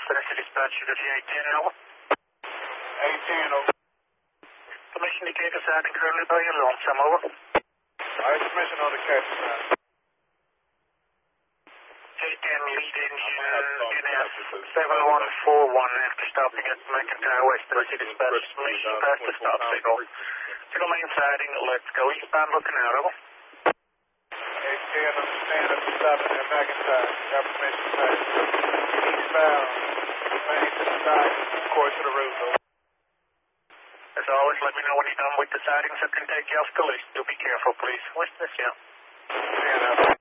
Tennessee dispatch to the 810 over. 810 over. Permission to take a siding currently by your lonesome over. Alright, permission on the catch sign. 810 lead engine NS 7141 after stopping at McIntyre West. Tennessee dispatch permission past the stop signal. Signal main siding, let's go eastbound looking out over. 810, understand if you're stopping at McIntyre. Got permission to pass. Eastbound, main to the side, course of the route over. As always, let me know when you're done with the sidings that can take you off the list. Do be careful, please. What's this, yeah? 10 out.